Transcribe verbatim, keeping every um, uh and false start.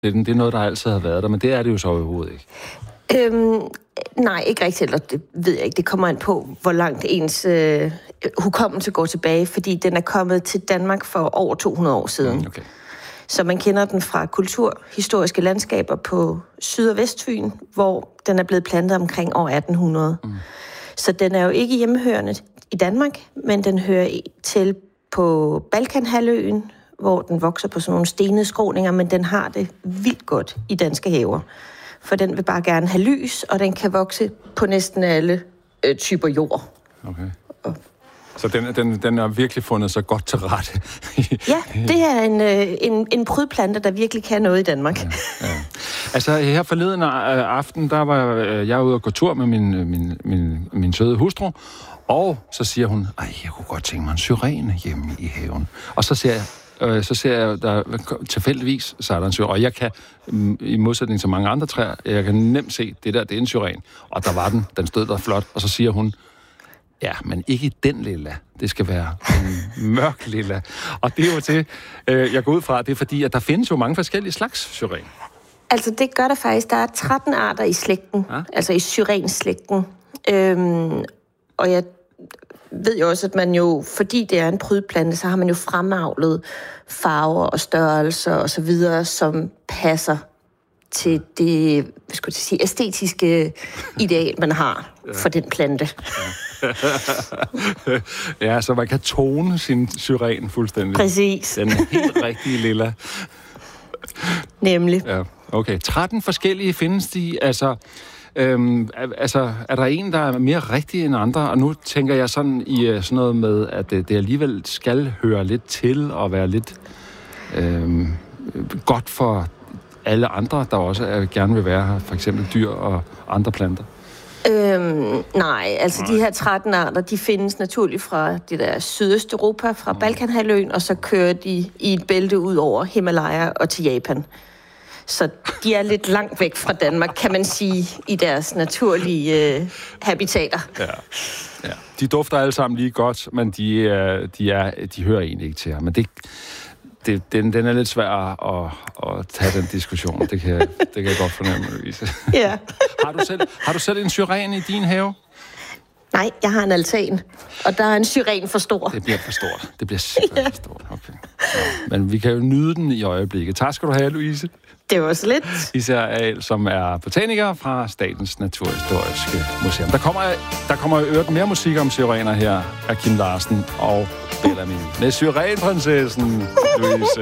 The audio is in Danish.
Det, det er noget, der altid har været der, men det er det jo så overhovedet ikke. Øhm, nej, ikke rigtigt, eller det ved jeg ikke. Det kommer an på, hvor langt ens øh, hukommelse går tilbage, fordi den er kommet til Danmark for over to hundrede år siden. Mm, okay. Så man kender den fra kulturhistoriske landskaber på Syd- og Vestfyn, hvor den er blevet plantet omkring år atten hundrede. Mm. Så den er jo ikke hjemmehørende i Danmark, men den hører til på Balkanhalvøen, hvor den vokser på sådan nogle stenede skråninger, men den har det vildt godt i danske haver. For den vil bare gerne have lys, og den kan vokse på næsten alle øh, typer jord. Okay. Så den, den, den er virkelig fundet så godt til rette. Ja, det er en, øh, en, en prydplante, der virkelig kan noget i Danmark. Ja, ja. Altså her forleden aften, der var jeg ude og gå tur med min, min, min, min søde hustru, og så siger hun, ej, jeg kunne godt tænke mig en syren hjemme i haven. Og så ser jeg, øh, så ser jeg der tilfældigvis, så er der en syren, og jeg kan, i modsætning til mange andre træer, jeg kan nemt se, det der, det er en syren. Og der var den, den stod der flot, og så siger hun, ja, men ikke den lilla. Det skal være en mørk lilla. Og det er jo til, øh, jeg går ud fra, det er fordi, at der findes jo mange forskellige slags syren. Altså, det gør der faktisk. Der er tretten arter i slægten, ja? Altså i syrenslægten. Øhm, og jeg ved jo også, at man jo, fordi det er en prydplante, så har man jo fremavlet farver og størrelser og så videre, som passer til det, hvad skulle jeg sige, æstetiske ideal, man har ja. For den plante. Ja. Ja, så man kan tone sin syren fuldstændig. Præcis. Den helt rigtige lilla. Nemlig. Ja, okay. tretten forskellige findes de, altså... Øhm, altså, er der en, der er mere rigtig end andre? Og nu tænker jeg sådan i sådan noget med, at det, det alligevel skal høre lidt til og være lidt øhm, godt for alle andre, der også er, gerne vil være her, for eksempel dyr og andre planter. Øhm, nej, altså nej. De her tretten arter, de findes naturligt fra det der Sydøsteuropa, fra mm. Balkanhalvøen, og så kører de i et bælte ud over Himalaya og til Japan. Så de er lidt langt væk fra Danmark, kan man sige, i deres naturlige øh, habitater. Ja. Ja. De dufter alle sammen lige godt, men de, er, de, er, de hører egentlig ikke til her. Men det, det, den, den er lidt svær at, at tage den diskussion. Det kan, det kan jeg godt fornemme, Louise. Ja. har, du selv, har du selv en syren i din have? Nej, jeg har en altan, og der er en syren for stor. Det bliver for stort. Det bliver simpelthen ja. for stort. Okay. Ja. Men vi kan jo nyde den i øjeblikket. Tak skal du have, Louise. Det var så lidt. Især Al, som er botaniker fra Statens Naturhistoriske Museum. Der kommer, der kommer jo øvrigt mere musik om syrener her af Kim Larsen og Bellamy. Med syrenprinsessen, Louise.